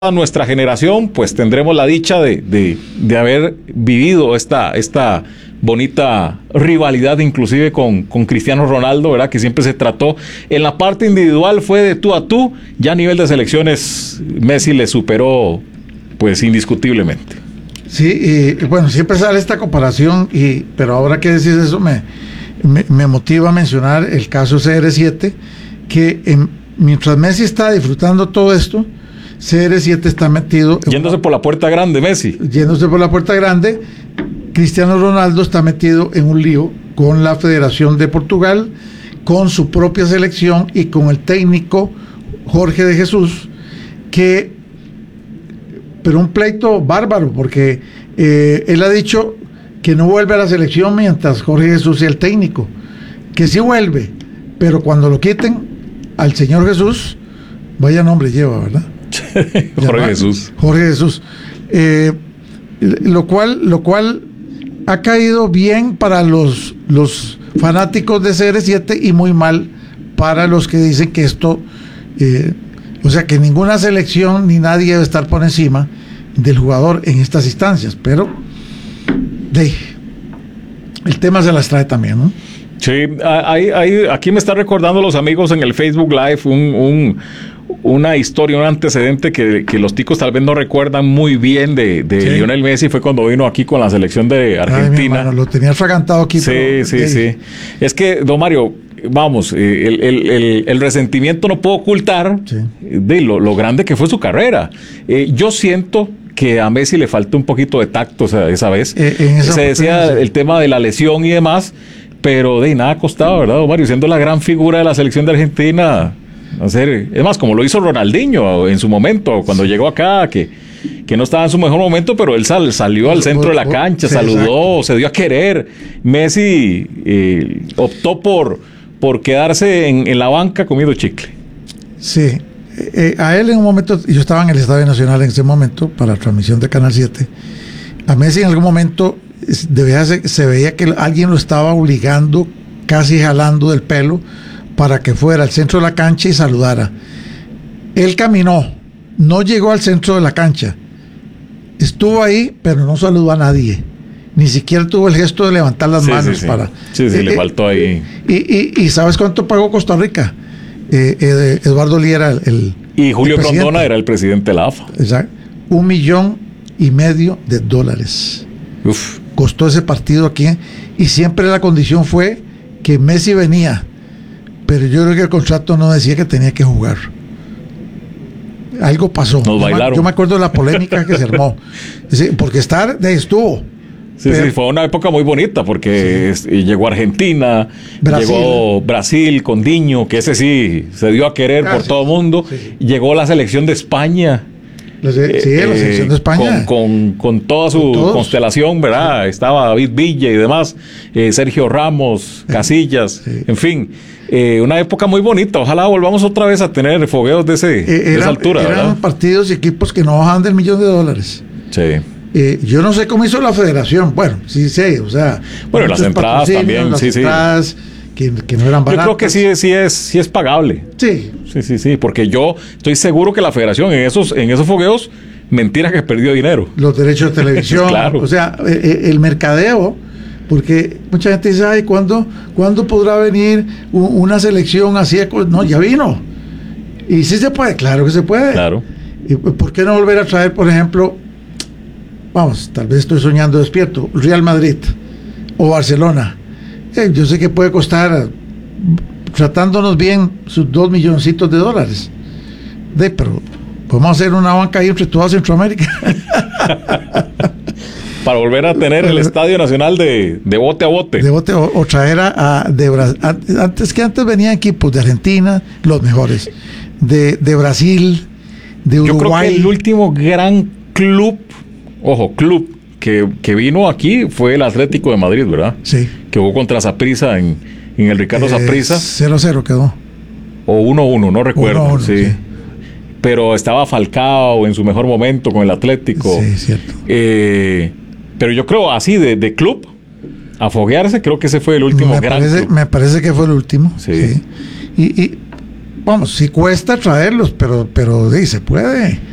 a nuestra generación, pues tendremos la dicha de haber vivido esta bonita rivalidad, inclusive con Cristiano Ronaldo, ¿verdad? Que siempre se trató. En la parte individual fue de tú a tú, ya a nivel de selecciones Messi le superó, pues indiscutiblemente. Sí, y bueno, siempre sale esta comparación, pero ahora que decís eso me motiva a mencionar el caso CR7, que mientras Messi está disfrutando todo esto, CR7 está metido... Yéndose por la puerta grande, Messi. Yéndose por la puerta grande. Cristiano Ronaldo está metido en un lío con la Federación de Portugal, con su propia selección y con el técnico Jorge de Jesús, pero un pleito bárbaro, porque él ha dicho que no vuelve a la selección mientras Jorge Jesús sea el técnico, que sí vuelve, pero cuando lo quiten al señor Jesús, vaya nombre lleva, ¿verdad? Jorge Jesús. Lo cual ha caído bien para los fanáticos de CR7 y muy mal para los que dicen que esto, o sea, que ninguna selección ni nadie debe estar por encima del jugador en estas instancias, pero el tema se las trae también, ¿no? Sí, aquí me está recordando los amigos en el Facebook Live una historia, un antecedente que los ticos tal vez no recuerdan muy bien de sí. Lionel Messi. Fue cuando vino aquí con la selección de Argentina. Hermano, lo tenía fragantado aquí. Sí. Es que, don Mario, vamos, el resentimiento no puedo ocultar de lo grande que fue su carrera. Yo siento que a Messi le faltó un poquito de tacto esa vez. Se decía el tema de la lesión y demás, pero de nada costaba, ¿verdad, don Mario? Siendo la gran figura de la selección de Argentina. Es más, como lo hizo Ronaldinho en su momento, cuando llegó acá, que no estaba en su mejor momento, pero él salió al centro de la cancha, saludó, exacto. Se dio a querer. Messi optó por quedarse en la banca comiendo chicle. Sí, a él en un momento, yo estaba en el Estadio Nacional en ese momento, para transmisión de Canal 7, a Messi en algún momento se veía que alguien lo estaba obligando, casi jalando del pelo, para que fuera al centro de la cancha y saludara. Él caminó, no llegó al centro de la cancha, estuvo ahí, pero no saludó a nadie, ni siquiera tuvo el gesto de levantar las manos para... Sí, le faltó ahí. Y ¿sabes cuánto pagó Costa Rica? Eduardo Lí era y Julio Grondona era el presidente de la AFA. Exacto. $1,5 million. Uf. Costó ese partido aquí, y siempre la condición fue que Messi venía, pero yo creo que el contrato no decía que tenía que jugar. Algo pasó. Yo me acuerdo de la polémica que se armó. Porque estuvo. Sí, fue una época muy bonita, porque llegó Argentina, llegó Brasil con Diño, que ese sí se dio a querer por todo el mundo. Sí. Llegó la selección de España. La selección de España. Con toda su constelación, ¿verdad? Sí. Estaba David Villa y demás, Sergio Ramos, Casillas, en fin. Una época muy bonita. Ojalá volvamos otra vez a tener fogueos de esa altura, ¿verdad? Eran partidos y equipos que no bajaban del $1,000,000. Sí. Yo no sé cómo hizo la federación. Bueno, sí sé, o sea... Bueno, las entradas también, las entradas que no eran baratas. Yo creo que sí es pagable. Sí, porque yo estoy seguro que la federación en esos fogueos, mentira que perdió dinero. Los derechos de televisión. Claro. O sea, el mercadeo, porque mucha gente dice, ay, ¿cuándo podrá venir una selección así? No, ya vino. Y sí se puede, claro que se puede. Claro. ¿Y por qué no volver a traer, por ejemplo, vamos, tal vez estoy soñando despierto, Real Madrid o Barcelona? Yo sé que puede costar, tratándonos bien, sus $2 milloncitos. Pero podemos hacer una banca ahí entre toda Centroamérica. Para volver a tener el Estadio Nacional de bote a bote. De bote o traer antes venían equipos de Argentina, los mejores, de Brasil, de Uruguay. Yo creo que el último gran club que vino aquí fue el Atlético de Madrid, ¿verdad? Sí. Que jugó contra Saprissa en el Ricardo Saprissa. 0-0 quedó. O 1-1, no recuerdo. 1-1, sí. Pero estaba Falcao en su mejor momento con el Atlético. Sí, cierto. Pero yo creo así de club a foguearse, creo que ese fue el último club. Me parece que fue el último. Sí. Y vamos, sí cuesta traerlos, pero se puede.